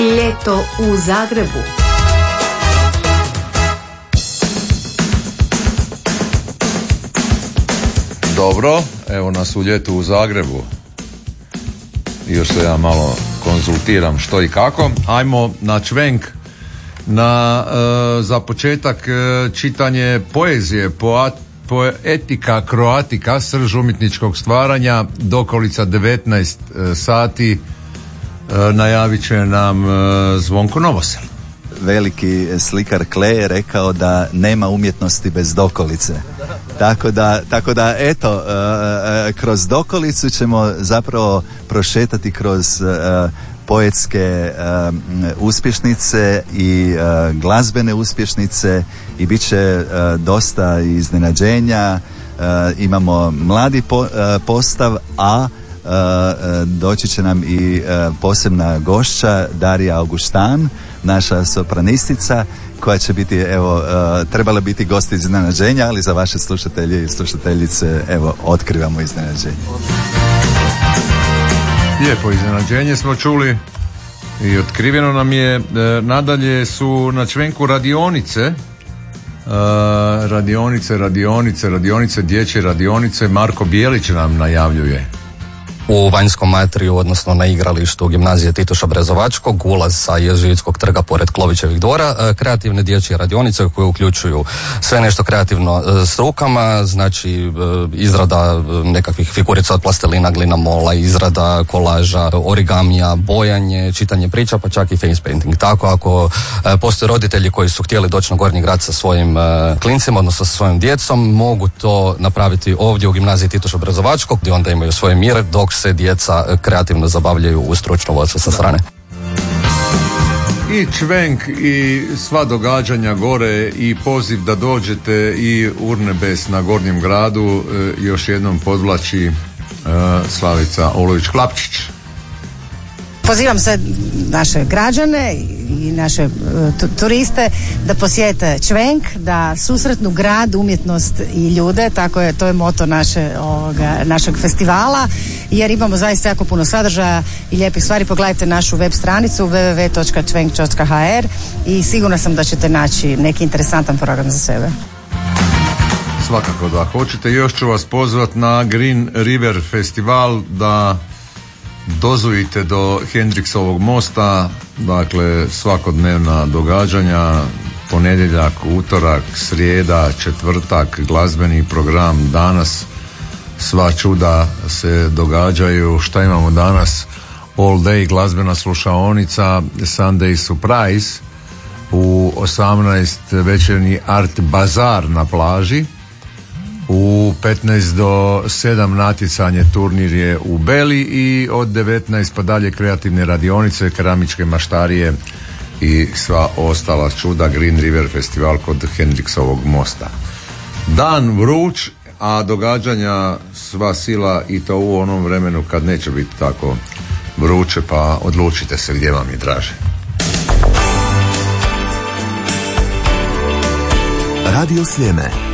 Ljeto u Zagrebu. Dobro, evo nas u Ljetu u Zagrebu. Još se ja malo konzultiram što i kako. Ajmo na čvenk. Za početak čitanje poezije, poetika kroatika, srž umjetničkog stvaranja, dokolica 19 sati. Najavit će nam Zvonko Novosel. Veliki slikar Klee je rekao da nema umjetnosti bez dokolice. Tako da eto, kroz dokolicu ćemo zapravo prošetati kroz poetske uspješnice i glazbene uspješnice i bit će dosta iznenađenja. Imamo mladi postav, a doći će nam i posebna gošća Darija Augustan, naša sopranistica, koja će biti, evo, trebala biti gost iznenađenja, ali za vaše slušatelje i slušateljice, evo, otkrivamo iznenađenje. Lijepo iznenađenje smo čuli i otkriveno nam je. Nadalje su na čvenku radionice, dječje radionice. Marko Bijelić nam najavljuje. U vanjskom atriju, odnosno na igralištu Gimnazije Tituša Brezovačkog, ulaz sa Jezuitskog trga pored Klovićevih dvora, kreativne dječje radionice koje uključuju sve nešto kreativno s rukama, znači izrada nekakvih figurica od plastelina, glina mola, izrada kolaža, origamija, bojanje, čitanje priča, pa čak i face painting. Tako ako postoje roditelji koji su htjeli doći na Gornji grad sa svojim klincima, odnosno sa svojom djecom, mogu to napraviti ovdje u Gimnaziji Tituša Brezovačkog, gdje onda imaju svoj mir dok se djeca kreativno zabavljaju u stručno vodstvo sa strane. I čvenk i sva događanja gore i poziv da dođete i Urnebes na Gornjem gradu još jednom podvlači Slavica Olović-Klapčić. Pozivam sve naše građane i naše turiste da posjete čvenk, da susretnu grad, umjetnost i ljude, tako je, to je moto našeg festivala, jer imamo zaista jako puno sadržaja i lijepih stvari. Pogledajte našu web stranicu www.čvenk.hr i sigurna sam da ćete naći neki interesantan program za sebe. Svakako da hoćete. Još ću vas pozvati na Green River festival da dozujite do Hendriksovog mosta, dakle svakodnevna događanja, ponedjeljak, utorak, srijeda, četvrtak, glazbeni program. Danas sva čuda se događaju. Šta imamo danas? All day glazbena slušaonica, Sunday surprise, u 18 večernji art bazar na plaži, u 15 do 7 natjecanje, turnir je u Beli i od 19 pa dalje kreativne radionice, keramičke maštarije i sva ostala čuda. Green River festival kod Hendriksovog mosta. Dan vruć, a događanja sva sila i to u onom vremenu kad neće biti tako vruće, pa odlučite se gdje vam je draže. Radio Sljeme.